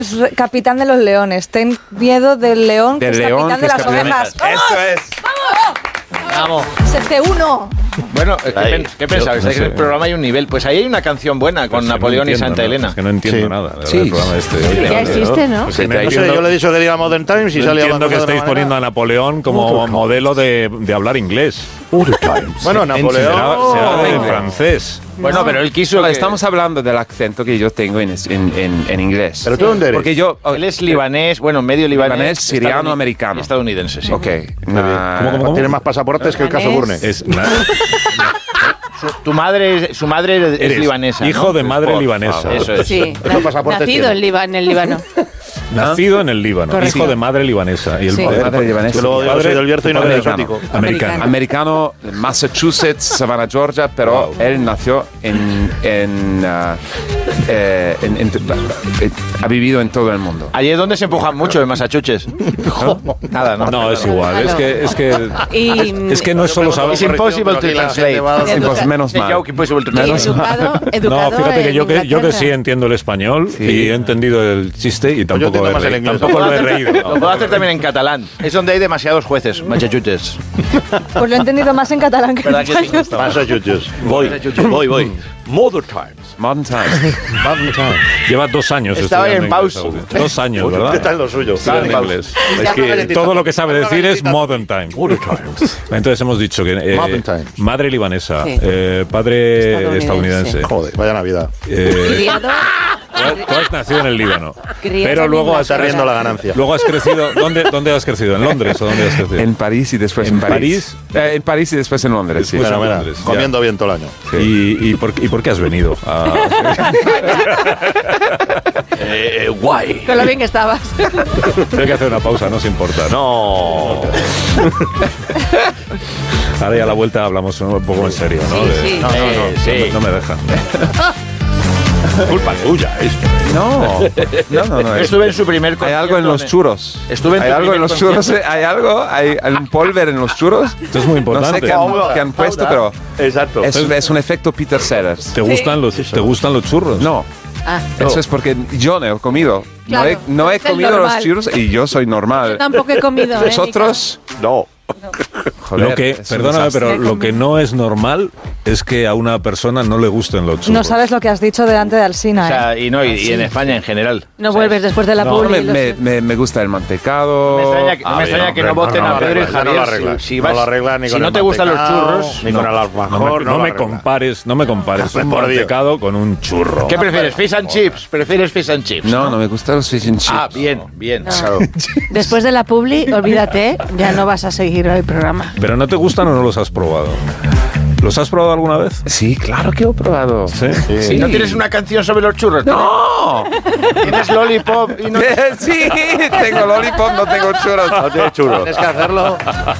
capitán de los leones. Ten miedo del león que es capitán de las ovejas. ¡Eso es! Vamos. 7-1. Bueno, ¿qué pensabais? No sé. En el programa hay un nivel. Pues ahí hay una canción buena con Napoleón y Santa Elena. Es que no entiendo nada. Sí. Programa Ya existe, ¿no? Pues no sé, yo le he dicho que diga Modern Times y sale hablando entiendo que estáis poniendo a Napoleón como modelo de hablar inglés. Bueno, Napoleón será en francés. Bueno, pero él quiso. Estamos hablando del acento que yo tengo en inglés. ¿Pero tú dónde eres? Porque yo. Él es libanés, bueno, medio libanés. Siriano, americano. Estadounidense, sí. Ok. ¿Cómo? Tiene más pasaportes que el caso Burne. Su madre es libanesa. Hijo ¿no? de madre libanesa. Eso es. Sí, nacido en el Líbano. Nacido en el Líbano, Correcto. hijo de madre libanesa. Y el Sí. padre, Madre libanesa. Yo luego soy del Bierzo y no exótico. Americano. Americano, Massachusetts, Savannah, Georgia, pero él nació ha vivido en todo el mundo. Allí es donde se empujan mucho, en Massachusetts. Nada, no. No, es igual. Es que no es solo saber. It's impossible to translate. Pues menos mal. Educado No, fíjate que en yo que Inglaterra. sí entiendo el español y he entendido el chiste y tampoco entiendo más el inglés. tampoco lo he reído. Lo puedo hacer también en catalán. Es donde hay demasiados jueces, Massachusetts. Pues lo he entendido más en catalán que en ¿Verdad que sí? español. Massachusetts. Voy. Modern Times. Lleva 2 años Estaba estudiando en inglés, pausa. Agustín. 2 años, ¿verdad? ¿Qué tal lo suyo? Estudiando en pausa. inglés. Es que Todo lo que sabe decir es Modern Time. Modern Times. Entonces hemos dicho que Modern Times. madre libanesa, Sí. padre estadounidense. Joder, vaya Navidad. Criado, Tú has nacido en el Líbano, criado pero en luego has, Está riendo la ganancia. luego has crecido. ¿Dónde has crecido? ¿En Londres o dónde has crecido? En París y después en París. En París y después en Londres, sí. Después Bueno, en mira, Londres, ya. comiendo bien todo el año. ¿Y por qué has venido? Guay. con lo bien que estabas. Hay que hacer una pausa, no se importa. No. Ahora ya a la vuelta hablamos un poco en serio, ¿no? Sí, sí. No me dejan. Culpa tuya, esto. No. Estuve en su primer Hay concierto. algo en los churros. Estuve en Hay tu algo en primer los churros. Hay un polver en los churros. Esto es muy No sé importante. qué han puesto, pero Exacto. es un efecto Peter Sellers. ¿Te gustan los churros? No. Eso es porque yo no he comido. Claro, no he es el comido los normal. churros y yo soy normal. Yo tampoco he comido. Vosotros, No. joder, Perdóname, pero lo que no es normal es que a una persona no le gusten los churros. No sabes lo que has dicho delante de Alsina, O sea, y en España en general. No vuelves después de la No, publi. me gusta el mantecado. No me extraña que no voten a Pedro y Javier. No lo arreglas. Si No vas- lo arreglas ni si con no el te gustan los mantecado, churros, ni con el alfajor. No me arreglas. compares un Por Dios. mantecado con un churro. ¿qué prefieres? ¿Fish and chips? ¿Prefieres fish and chips? No me gustan los fish and chips. Ah, bien. Después de la publi, olvídate, ya no vas a seguir el programa. ¿Pero no te gustan o no los has probado? ¿Los has probado alguna vez? Sí, claro que he probado. Sí. ¿No tienes una canción sobre los churros? ¡No! ¿Tienes Lollipop y no... Sí, tengo lollipop, no tengo churros. No tienes churros. Tienes que hacerlo.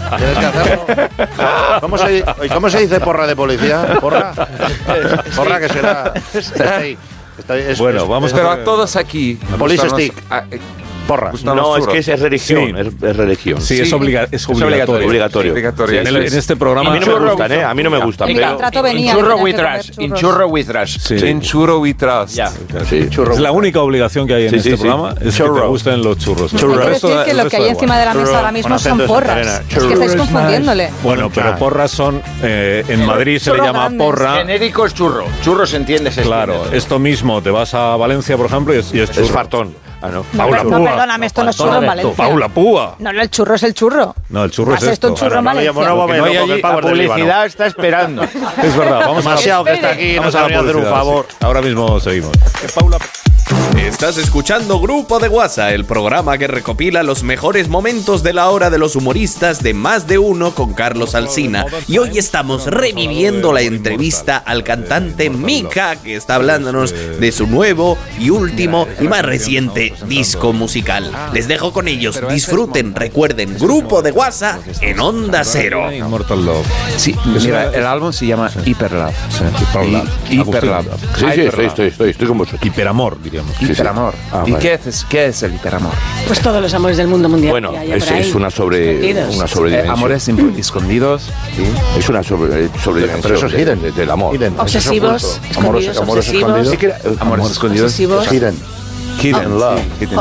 ¿Cómo se dice porra de policía? ¿Porra? Porra que será. Bueno, vamos Pero a a todos aquí. Police gustan los- stick. ah, Porra. gustan No, los es que churros. es religión. Sí. Es religión. Sí, es obligatorio. Obligatorio. Obligatorio. En este programa A mí no me gustan, ¿eh? A mí no me gustan. En el Pero contrato venía. Churro que with tenías que rush. comer In churros. churro with rush. Sí. En churro we trust. Ya. sí, Es la única obligación que hay en Sí, este sí, sí. programa, es que te Churro. gusten los churros. Hay El que resto decir que el lo resto que hay da encima de la mesa ahora mismo con son acento de porras. Serena. Es que estáis confundiéndole. Bueno, pero porras son... en Madrid se le Churro llama grandes. porra. Genérico es churro. Churro se entiende, se Claro, entiende. esto mismo, te vas a Valencia, por ejemplo, y es churro. Es fartón. Ah, no. No, perdóname, esto no es churro en Valencia. Paula Púa. No, el churro es el churro. No, el churro es ¿Has esto esto. un churro en No le llamo, no, Valencia? vamos a No hay loco, que el allí, pavo la es del Líbano. publicidad está esperando. Es verdad, vamos a Demasiado que está aquí, vamos nos a la ha venido a hacer un publicidad, favor. sí. Ahora mismo seguimos. Estás escuchando Grupo de WhatsApp, el programa que recopila los mejores momentos de la hora de los humoristas de Más de Uno con Carlos Alsina. Y hoy estamos reviviendo la entrevista al cantante Mika, que está hablándonos de su nuevo y último y más reciente disco musical. Les dejo con ellos, disfruten, recuerden, Grupo de WhatsApp en Onda Cero. Immortal Love. Sí, mira, el álbum se llama Hyper Love. Hyper Love. Sí, estoy con vosotros. Hiperamor, diríamos. Hiperamor. ¿Y vale. qué es el hiperamor? Pues todos los amores del mundo mundial. Bueno, que haya por ahí. es una sobredimensión. Amores escondidos. Es una sobredimensión Pero eso es del amor. Hidden. Obsesivos, escondidos, Amores obsesivos. escondidos. Amores escondidos. Obsesivos. Hidden. Hidden Love.